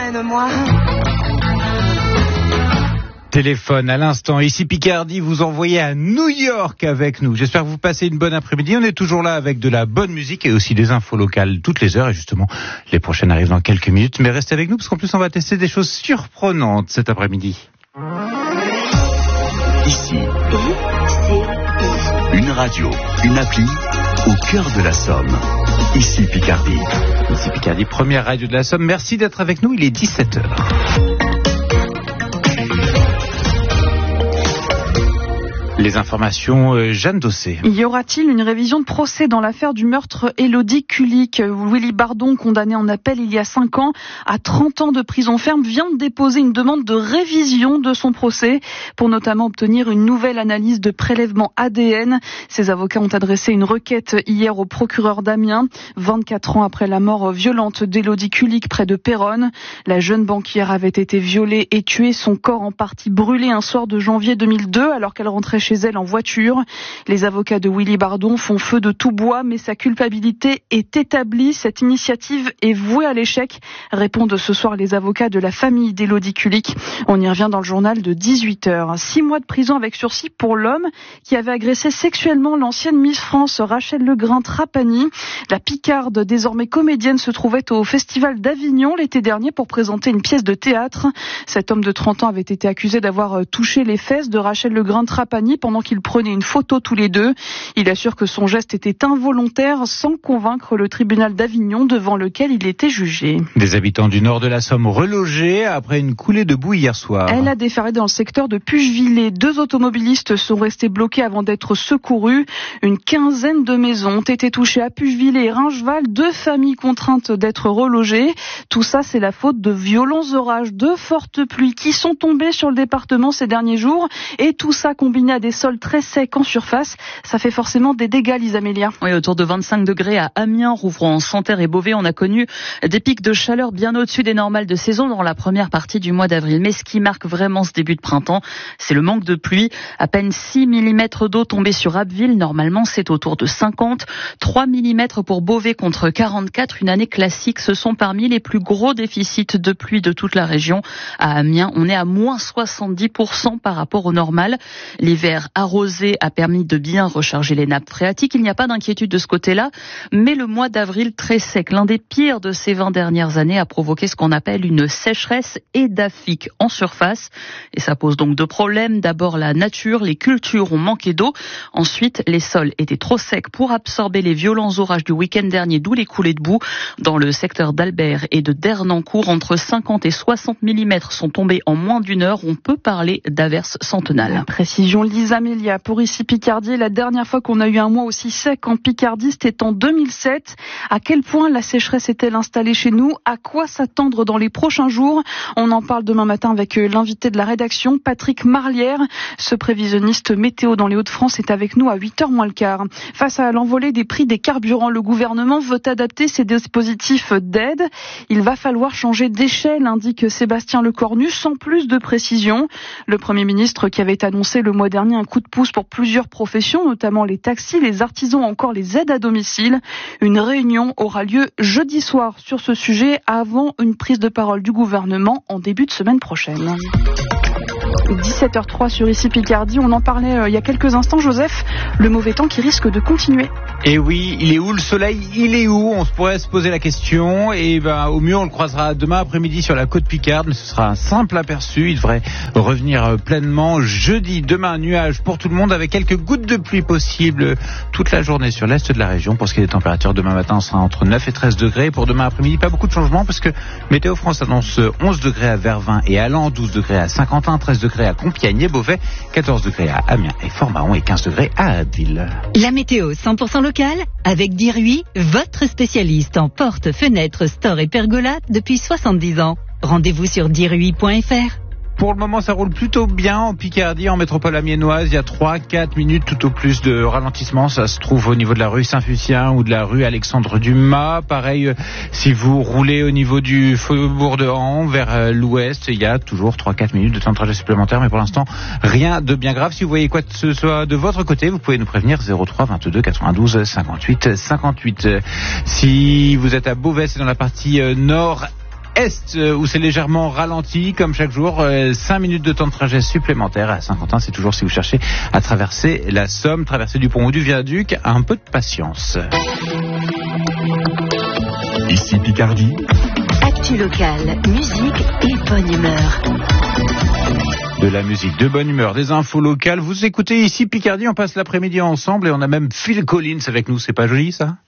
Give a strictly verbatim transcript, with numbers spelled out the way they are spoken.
emmène-moi. Téléphone à l'instant. Ici Picardie, vous envoyez à New York avec nous. J'espère que vous passez une bonne après-midi. On est toujours là avec de la bonne musique et aussi des infos locales toutes les heures. Et justement, les prochaines arrivent dans quelques minutes. Mais restez avec nous parce qu'en plus, on va tester des choses surprenantes cet après-midi. Ici, une radio, une appli au cœur de la Somme. Ici Picardie. Ici Picardie, première radio de la Somme. Merci d'être avec nous. Il est dix-sept heures. Les informations, euh, Jeanne Dossé. Y aura-t-il une révision de procès dans l'affaire du meurtre Élodie Kulik ? Willy Bardon, condamné en appel il y a cinq ans à trente ans de prison ferme, vient de déposer une demande de révision de son procès pour notamment obtenir une nouvelle analyse de prélèvement A D N. Ses avocats ont adressé une requête hier au procureur d'Amiens, vingt-quatre ans après la mort violente d'Élodie Kulik près de Péronne. La jeune banquière avait été violée et tuée, son corps en partie brûlé un soir de janvier deux mille deux alors qu'elle rentrait chez elle en voiture. Les avocats de Willy Bardon font feu de tout bois, mais sa culpabilité est établie. Cette initiative est vouée à l'échec, répondent ce soir les avocats de la famille d'Élodie Kulik. On y revient dans le journal de dix-huit heures. Six mois de prison avec sursis pour l'homme qui avait agressé sexuellement l'ancienne Miss France Rachel Legrin-Trapani. La Picarde, désormais comédienne, se trouvait au Festival d'Avignon l'été dernier pour présenter une pièce de théâtre. Cet homme de trente ans avait été accusé d'avoir touché les fesses de Rachel Legrin-Trapani pendant qu'ils prenaient une photo tous les deux. Il assure que son geste était involontaire sans convaincre le tribunal d'Avignon devant lequel il était jugé. Des habitants du nord de la Somme relogés après une coulée de boue hier soir. Elle a déferlé dans le secteur de Puchevillers. Deux automobilistes sont restés bloqués avant d'être secourus. Une quinzaine de maisons ont été touchées à Puchevillers et Ringeval. Deux familles contraintes d'être relogées. Tout ça, c'est la faute de violents orages, de fortes pluies qui sont tombées sur le département ces derniers jours. Et tout ça combiné à des sols très secs en surface, ça fait forcément des dégâts, Lisa Amélia. Oui, autour de vingt-cinq degrés à Amiens, Rouvron, Santerre et Beauvais, on a connu des pics de chaleur bien au-dessus des normales de saison dans la première partie du mois d'avril. Mais ce qui marque vraiment ce début de printemps, c'est le manque de pluie. À peine six millimètres d'eau tombée sur Abbeville. Normalement, c'est autour de cinquante. trois millimètres pour Beauvais contre quarante-quatre. Une année classique. Ce sont parmi les plus gros déficits de pluie de toute la région. À Amiens, on est à moins soixante-dix pour cent par rapport au normal. L'hiver arrosé a permis de bien recharger les nappes phréatiques. Il n'y a pas d'inquiétude de ce côté-là. Mais le mois d'avril très sec, l'un des pires de ces vingt dernières années, a provoqué ce qu'on appelle une sécheresse édaphique en surface. Et ça pose donc deux problèmes. D'abord, la nature, les cultures ont manqué d'eau. Ensuite, les sols étaient trop secs pour absorber les violents orages du week-end dernier, d'où les coulées de boue. Dans le secteur d'Albert et de Dernancourt, entre cinquante et soixante millimètres sont tombés en moins d'une heure. On peut parler d'averses centenales. Précision Lisa Amélia. Pour ici Picardie, la dernière fois qu'on a eu un mois aussi sec en Picardie, c'était en deux mille sept. À quel point la sécheresse est-elle installée chez nous ? À quoi s'attendre dans les prochains jours ? On en parle demain matin avec l'invité de la rédaction, Patrick Marlière. Ce prévisionniste météo dans les Hauts-de-France est avec nous à huit heures moins le quart. Face à l'envolée des prix des carburants, le gouvernement veut adapter ses dispositifs d'aide. Il va falloir changer d'échelle, indique Sébastien Lecornu, sans plus de précision. Le Premier ministre qui avait annoncé le mois dernier un coup de pouce pour plusieurs professions, notamment les taxis, les artisans, encore les aides à domicile. Une réunion aura lieu jeudi soir sur ce sujet avant une prise de parole du gouvernement en début de semaine prochaine. dix-sept heures trois sur ici Picardie, on en parlait euh, il y a quelques instants, Joseph, le mauvais temps qui risque de continuer. Et oui, il est où le soleil ? Il est où ? On se pourrait se poser la question. Et ben, au mieux, on le croisera demain après-midi sur la côte Picarde, mais ce sera un simple aperçu. Il devrait revenir pleinement jeudi. Demain, nuage pour tout le monde avec quelques gouttes de pluie possibles toute la journée sur l'est de la région. Pour ce qui est des températures, demain matin, on sera entre neuf et treize degrés. Pour demain après-midi, pas beaucoup de changements parce que Météo France annonce onze degrés à Vervins et Allan, douze degrés à Saint-Quentin, treize degrés à Compiègne et Beauvais, quatorze degrés à Amiens et Fort-Mahon et quinze degrés à Abbeville. La météo cent pour cent locale avec Diruy, votre spécialiste en portes, fenêtres, stores et pergolas depuis soixante-dix ans. Rendez-vous sur diruy point f r. Pour le moment, ça roule plutôt bien en Picardie, en métropole amiénoise. Il y a trois à quatre minutes tout au plus de ralentissement. Ça se trouve au niveau de la rue Saint-Fucien ou de la rue Alexandre Dumas. Pareil, si vous roulez au niveau du faubourg de Han vers l'ouest, il y a toujours trois à quatre minutes de temps de trajet supplémentaire. Mais pour l'instant, rien de bien grave. Si vous voyez quoi que ce soit de votre côté, vous pouvez nous prévenir zéro trois vingt-deux quatre-vingt-douze cinquante-huit cinquante-huit. Si vous êtes à Beauvais, c'est dans la partie nord Est, où c'est légèrement ralenti, comme chaque jour. cinq minutes de temps de trajet supplémentaire. À Saint-Quentin, c'est toujours si vous cherchez à traverser la Somme, traverser du pont ou du viaduc, un peu de patience. Ici Picardie. Actu locale, musique et bonne humeur. De la musique, de bonne humeur, des infos locales. Vous écoutez ici Picardie, on passe l'après-midi ensemble et on a même Phil Collins avec nous. C'est pas joli ça ?